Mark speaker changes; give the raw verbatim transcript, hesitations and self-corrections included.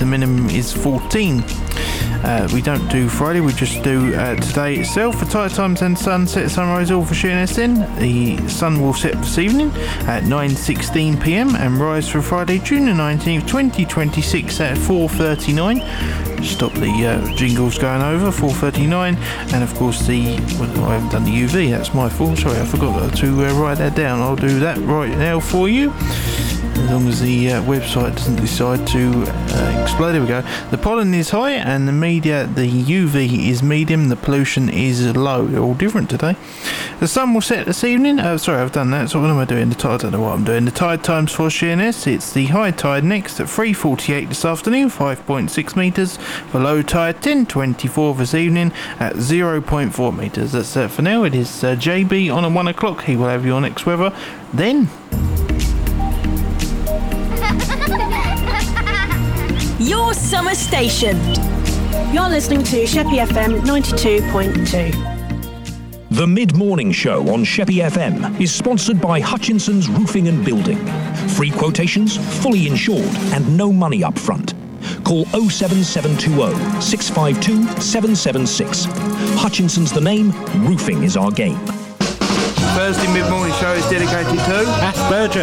Speaker 1: the minimum is fourteen. Uh, we don't do Friday, we just do uh, today itself. For tide times and sunset, sunrise, all for Sheerness in. The sun will set this evening at nine sixteen p m and rise for Friday, June the nineteenth, twenty twenty-six at four thirty-nine. Stop the uh, jingles going over, four thirty-nine. And of course the, well, I haven't done the U V, that's my fault, sorry, I forgot to uh, write that down. I'll do that right now for you, as long as the uh, website doesn't decide to uh, explode. There we go. The pollen is high and the media, the U V is medium, the pollution is low. They're all different today. The sun will set this evening. Oh, sorry, I've done that. So what am I doing? The tide, I don't know what I'm doing. The tide times for Sheerness. It's the high tide next at three forty-eight this afternoon, five point six metres. For low tide, ten twenty-four this evening at zero point four metres. That's it for now. It is uh, J B on at one o'clock. He will have your next weather. Then...
Speaker 2: Your summer station. You're listening to Sheppey F M ninety-two point two.
Speaker 3: The Mid-Morning Show on Sheppey F M is sponsored by Hutchinson's Roofing and Building. Free quotations, fully insured, and no money up front. Call oh seven seven two oh, six five two, seven seven six. Hutchinson's the name, roofing is our game.
Speaker 1: Thursday Mid-Morning Show is dedicated to...
Speaker 4: Asperger.